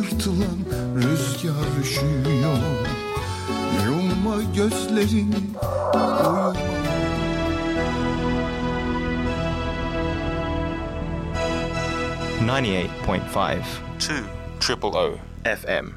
yırtılan rüzgar üşüyor. Yumma gözlerini uyuma. .5 2 FM.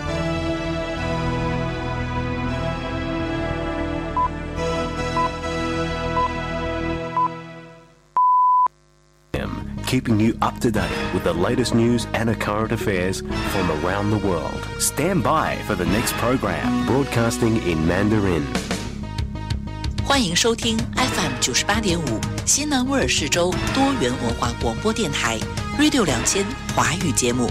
Keeping you up to date with the latest news and current affairs from around the world. Stand by for the next program, broadcasting in Mandarin. 欢迎收听 FM 98.5西南威尔士州多元文化广播电台 Radio 2000华语节目。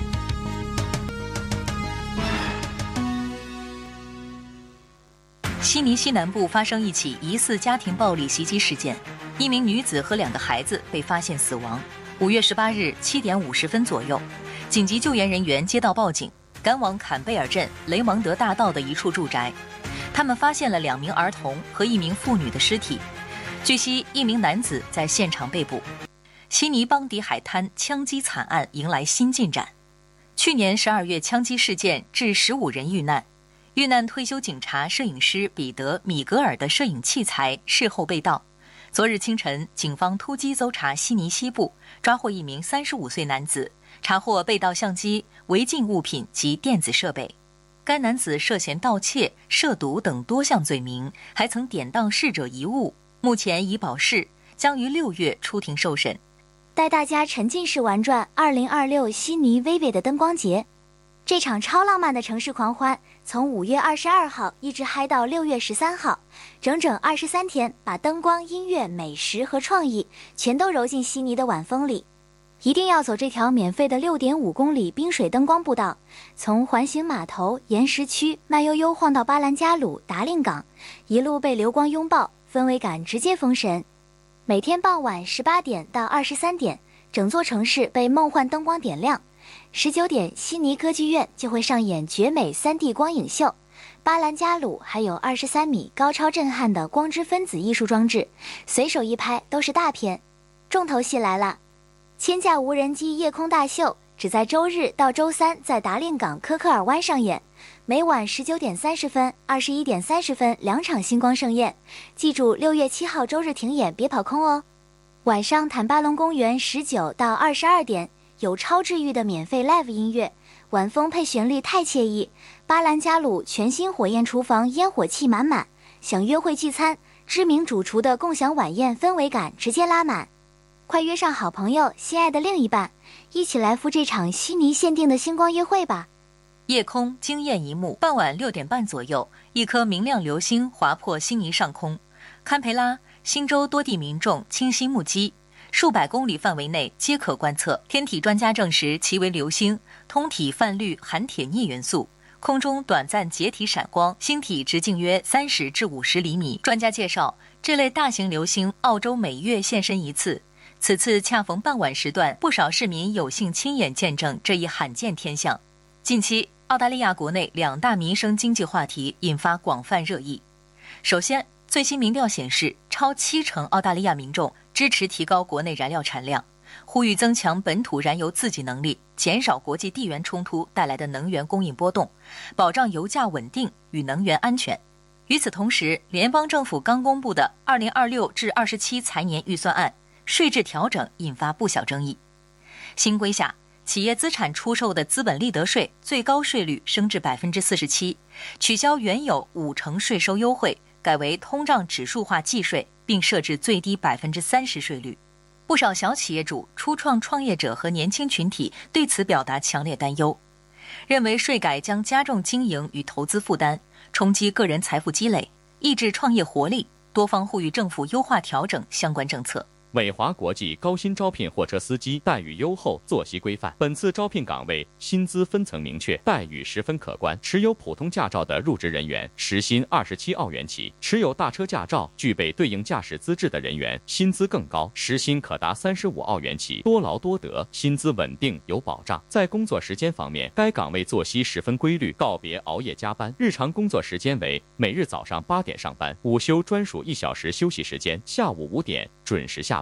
悉尼西南部发生一起疑似家庭暴力袭击事件，一名女子和2个孩子被发现死亡。5月18日7点50分左右，紧急救援人员接到报警，赶往坎贝尔镇雷蒙德大道的一处住宅。他们发现了2名儿童和1名妇女的尸体。据悉，1名男子在现场被捕。悉尼邦迪海滩枪击惨案迎来新进展。去年12月枪击事件致15人遇难。遇难退休警察摄影师彼得·米格尔的摄影器材事后被盗。昨日清晨，警方突击搜查悉尼西部，抓获1名35岁男子，查获被盗相机、违禁物品及电子设备。该男子涉嫌盗窃、涉毒等多项罪名，还曾典当逝者遗物，目前已保释，将于6月出庭受审。 带大家沉浸式玩转2026悉尼 Vivid 的灯光节。这场超浪漫的城市狂欢从5月22号一直嗨到6月13号，整整23天，把灯光、音乐、美食和创意全都揉进悉尼的晚风里。一定要走这条免费的6.5公里冰水灯光步道，从环形码头、岩石区慢悠悠晃到巴兰加鲁、达令港，一路被流光拥抱，氛围感直接封神。每天傍晚18点到23点，整座城市被梦幻灯光点亮。19点，悉尼歌剧院就会上演绝美 3D 光影秀，巴兰加鲁还有23米高超震撼的光之分子艺术装置，随手一拍都是大片。重头戏来了，千架无人机夜空大秀只在周日到周三在达令港科克尔湾上演，每晚19点30分、21点30分2场星光盛宴。记住6月7号周日停演，别跑空哦。晚上坦巴隆公园19到22点有超治愈的免费 live 音乐，晚风配旋律太惬意。巴兰加鲁全新火焰厨房烟火气满满，想约会聚餐，知名主厨的共享晚宴氛围感直接拉满。快约上好朋友、心爱的另一半，一起来赴这场悉尼限定的星光约会吧。 夜空惊艳一幕，傍晚6点半左右，一颗明亮流星划破悉尼上空。堪培拉、新州多地民众清晰目击，数百公里范围内皆可观测。天体专家证实其为流星，通体泛绿含铁镍元素，空中短暂解体闪光，星体直径约30至50厘米。专家介绍，这类大型流星澳洲每月现身一次，此次恰逢傍晚时段，不少市民有幸亲眼见证这一罕见天象。近期，澳大利亚国内2大民生经济话题引发广泛热议。首先，最新民调显示，超70%澳大利亚民众支持提高国内燃料产量，呼吁增强本土燃油自给能力，减少国际地缘冲突带来的能源供应波动，保障油价稳定与能源安全。与此同时，联邦政府刚公布的2026至27财年预算案税制调整引发不小争议。新规下，企业资产出售的资本利得税最高税率升至 47%， 取消原有50%税收优惠，改为通胀指数化计税，并设置最低 30% 税率。不少小企业主、初创创业者和年轻群体对此表达强烈担忧，认为税改将加重经营与投资负担，冲击个人财富积累，抑制创业活力。多方呼吁政府优化调整相关政策。 伟华国际高薪招聘货车司机，待遇优厚，作息规范。本次招聘岗位薪资分层明确，待遇十分可观。持有普通驾照的入职人员，时薪27澳元起；持有大车驾照、具备对应驾驶资质的人员，薪资更高，时薪可达35澳元起。多劳多得，薪资稳定有保障。在工作时间方面，该岗位作息十分规律，告别熬夜加班。日常工作时间为每日早上8点上班，午休专属1小时休息时间，下午5点准时下班。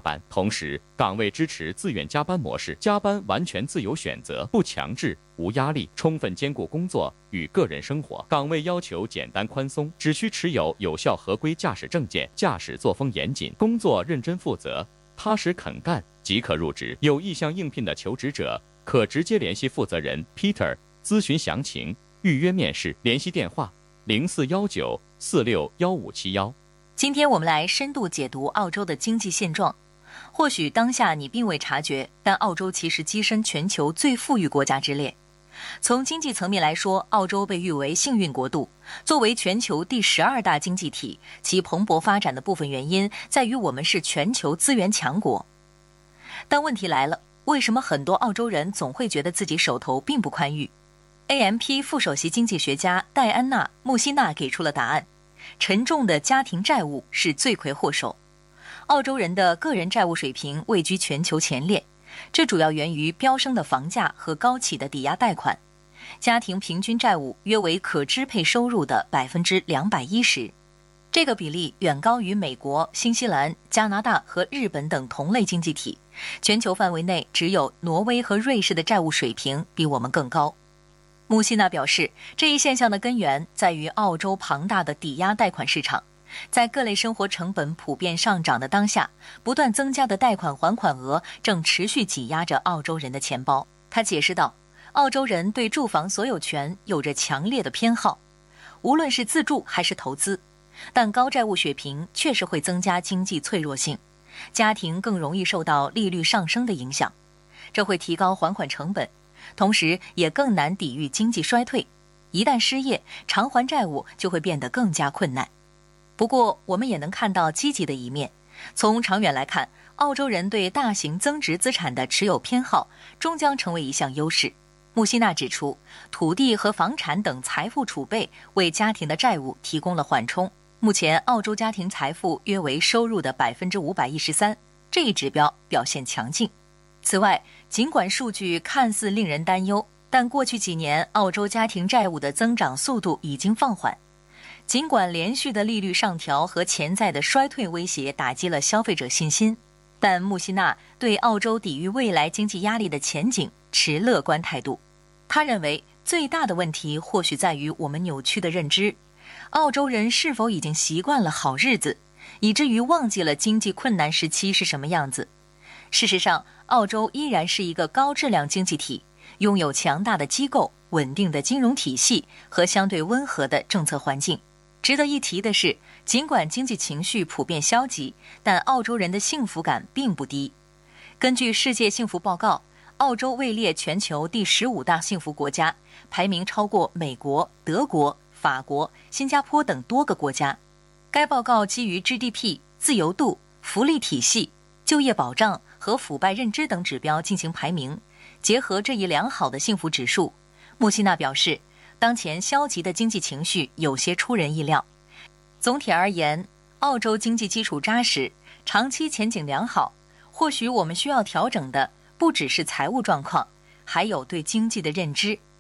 班。同时，岗位支持自愿加班模式，加班完全自由选择，不强制，无压力，充分兼顾工作与个人生活。岗位要求简单宽松，只需持有有效合规驾驶证件，驾驶作风严谨，工作认真负责，踏实肯干即可入职。有意向应聘的求职者可直接联系负责人 Peter 咨询详情，预约面试。联系电话0419461571。 今天我们来深度解读澳洲的经济现状。或许当下你并未察觉，但澳洲其实跻身全球最富裕国家之列。从经济层面来说，澳洲被誉为幸运国度。作为全球第12大经济体，其蓬勃发展的部分原因在于我们是全球资源强国。但问题来了，为什么很多澳洲人总会觉得自己手头并不宽裕？ AMP 副首席经济学家戴安娜·穆希纳给出了答案：沉重的家庭债务是罪魁祸首。澳洲人的个人债务水平位居全球前列，这主要源于飙升的房价和高企的抵押贷款。家庭平均债务约为可支配收入的210%，这个比例远高于美国、新西兰、加拿大和日本等同类经济体。全球范围内，只有挪威和瑞士的债务水平比我们更高。穆希纳表示，这一现象的根源在于澳洲庞大的抵押贷款市场。在各类生活成本普遍上涨的当下，不断增加的贷款还款额正持续挤压着澳洲人的钱包。他解释道，澳洲人对住房所有权有着强烈的偏好，无论是自住还是投资。但高债务水平确实会增加经济脆弱性，家庭更容易受到利率上升的影响，这会提高还款成本，同时也更难抵御经济衰退。一旦失业，偿还债务就会变得更加困难。不过，我们也能看到积极的一面。从长远来看，澳洲人对大型增值资产的持有偏好终将成为一项优势。穆希纳指出，土地和房产等财富储备为家庭的债务提供了缓冲。目前，澳洲家庭财富约为收入的513%，这一指标表现强劲。此外，尽管数据看似令人担忧，但过去几年澳洲家庭债务的增长速度已经放缓。尽管连续的利率上调和潜在的衰退威胁打击了消费者信心，但穆希纳对澳洲抵御未来经济压力的前景持乐观态度。他认为，最大的问题或许在于我们扭曲的认知。澳洲人是否已经习惯了好日子，以至于忘记了经济困难时期是什么样子？事实上，澳洲依然是一个高质量经济体，拥有强大的机构、稳定的金融体系和相对温和的政策环境。值得一提的是，尽管经济情绪普遍消极，但澳洲人的幸福感并不低。根据世界幸福报告，澳洲位列全球第15大幸福国家，排名超过美国、德国、法国、新加坡等多个国家。该报告基于 GDP、自由度、福利体系、就业保障和腐败认知等指标进行排名。结合这一良好的幸福指数，穆希纳表示，当前消极的经济情绪有些出人意料。总体而言，澳洲经济基础扎实，长期前景良好。或许我们需要调整的不只是财务状况，还有对经济的认知。